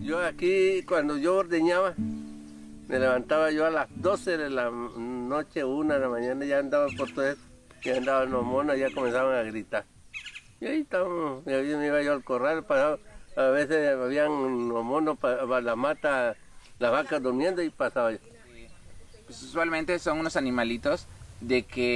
Yo aquí, cuando yo ordeñaba, me levantaba yo a las 12 de la noche, 1 de la mañana, ya andaba por todo eso, ya andaban los monos, ya comenzaban a gritar. Y ahí estábamos, y ahí me iba yo al corral, pasaba, a veces habían los monos para la mata, las vacas durmiendo y pasaba yo. Pues usualmente son unos animalitos de que